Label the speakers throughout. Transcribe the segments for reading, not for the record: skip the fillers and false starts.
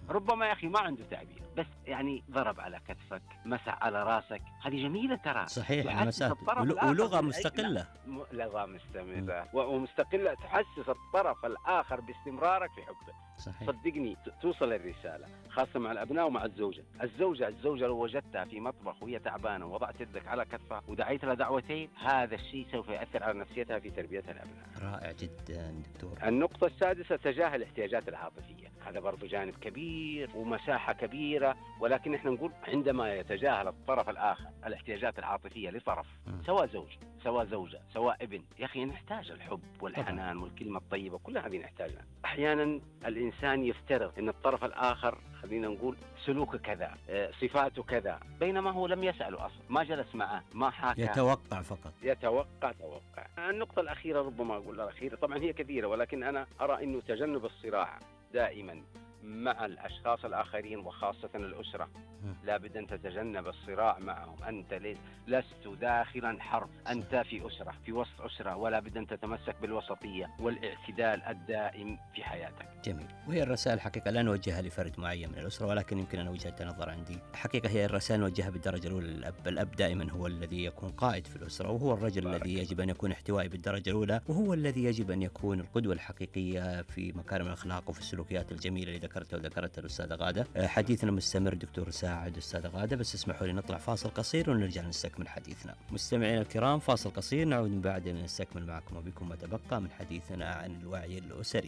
Speaker 1: ربما يا أخي ما عنده تعبير، بس يعني ضرب على كتفك، مسح على راسك، هذه جميلة ترى.
Speaker 2: صحيح، المسات ولغة مستقلة،
Speaker 1: لغة مستمرة ومستقلة تحسس الطرف الآخر باستمرارك في حبه.
Speaker 2: صحيح.
Speaker 1: صدقني توصل الرسالة، خاصة مع الأبناء ومع الزوجة لو وجدتها في مطبخ وهي تعبانة ووضعت يدك على كتفها ودعيت لها دعوتين، هذا الشيء سوف يأثر على نفسيتها في تربية الأبناء.
Speaker 2: رائع جدا دكتور.
Speaker 1: النقطة السادسة تجاهل الاحتياجات العاطفية. هذا برضو جانب كبير ومساحة كبيرة، ولكن احنا نقول عندما يتجاهل الطرف الآخر الاحتياجات العاطفية لطرف، سواء زوج سواء زوجة سواء ابن، يا أخي نحتاج الحب والحنان والكلمة الطيبة، كل هذه نحتاجها. أحيانا الإنسان يفترض أن الطرف الآخر، خلينا نقول سلوكه كذا، صفاته كذا، بينما هو لم يسأله أصلا، ما جلس معه، ما حاكى،
Speaker 2: يتوقع فقط،
Speaker 1: توقع. النقطة الأخيرة، ربما أقول الأخيرة، طبعا هي كثيرة، ولكن أنا أرى أنه تجنب الصراع دائما مع الأشخاص الآخرين وخاصة الأسرة. لابد أن تتجنب الصراع معهم. أنت لست داخلا حرب، أنت في أسرة، في وسط أسرة، ولا بد أن تتمسك بالوسطية والاعتدال الدائم في حياتك.
Speaker 2: جميل. وهي الرسائل حقيقة لا نوجهها لفرد معين من الأسرة، ولكن يمكن أن وجهة نظر عندي حقيقة هي الرسائل نوجهها بالدرجة الأولى للأب. الأب دائما هو الذي يكون قائد في الأسرة، وهو الرجل الذي يجب أن يكون احتوائي بالدرجة الأولى، وهو الذي يجب أن يكون القدوة الحقيقية في مكارم الأخلاق وفي السلوكيات الجميلة اللي ذكرتها الأستاذة غادة. حديثنا مستمر دكتور ساعد أستاذة غادة، بس اسمحوا لي نطلع فاصل قصير ونرجع نستكمل حديثنا. مستمعينا الكرام، فاصل قصير نعود من بعد نستكمل معكم وبكم ما تبقى من حديثنا عن الوعي الأسري.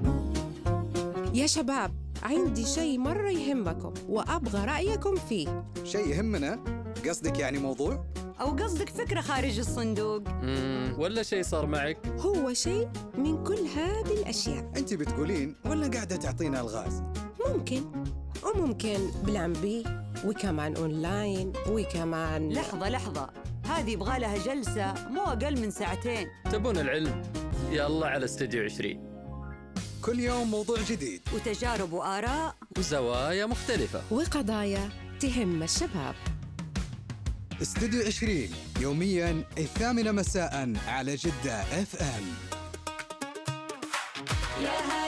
Speaker 3: يا شباب، عندي شيء مرة يهمكم وأبغى رأيكم فيه.
Speaker 4: شيء يهمنا؟ قصدك يعني موضوع؟
Speaker 5: أو قصدك فكرة خارج الصندوق؟
Speaker 6: ولا شيء صار معك؟
Speaker 3: هو شيء من كل هذه الأشياء.
Speaker 4: أنت بتقولين ولا قاعدة تعطينا الغاز؟
Speaker 3: ممكن وممكن بلان بي، وكمان أونلاين، وكمان
Speaker 5: لحظة، هذه يبغى لها جلسة مو أقل من 2 ساعة.
Speaker 6: تبون العلم؟ يلا على استوديو 20.
Speaker 4: كل يوم موضوع جديد
Speaker 5: وتجارب وآراء
Speaker 6: وزوايا مختلفة
Speaker 3: وقضايا تهم الشباب.
Speaker 4: استوديو 20 يومياً 8 مساء على جدة FM.